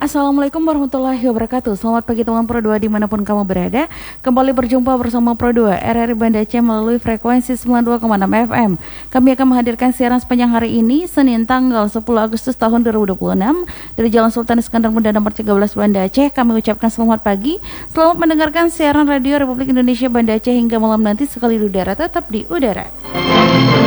Assalamualaikum warahmatullahi wabarakatuh. Selamat pagi teman Pro 2 dimanapun kamu berada. Kembali berjumpa bersama Pro 2 RRI Banda Aceh melalui frekuensi 92,6 FM. Kami akan menghadirkan siaran sepanjang hari ini, Senin tanggal 10 Agustus tahun 2026 dari Jalan Sultan Iskandar Muda nomor 13 Banda Aceh. Kami ucapkan selamat pagi. Selamat mendengarkan siaran Radio Republik Indonesia Banda Aceh hingga malam nanti sekali di udara tetap di udara.